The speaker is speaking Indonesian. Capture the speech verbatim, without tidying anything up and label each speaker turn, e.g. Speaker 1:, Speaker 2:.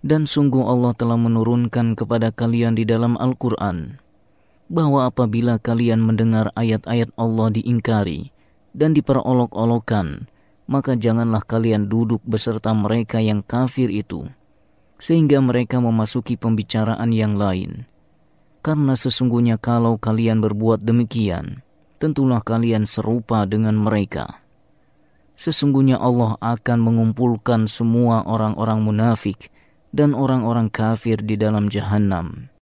Speaker 1: Dan sungguh Allah telah menurunkan kepada kalian di dalam Al-Quran bahwa apabila kalian mendengar ayat-ayat Allah diingkari dan diperolok-olokkan, maka janganlah kalian duduk beserta mereka yang kafir itu, sehingga mereka memasuki pembicaraan yang lain. Karena sesungguhnya kalau kalian berbuat demikian, tentulah kalian serupa dengan mereka. Sesungguhnya Allah akan mengumpulkan semua orang-orang munafik dan orang-orang kafir di dalam Jahannam.